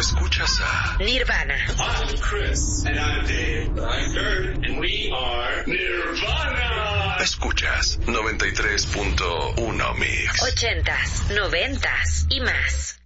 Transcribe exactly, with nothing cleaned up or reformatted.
Escuchas a Nirvana. I'm Chris. And I'm Dave. I'm Kurt. And we are Nirvana. Escuchas noventa y tres punto uno Mix. Ochentas, noventas y más.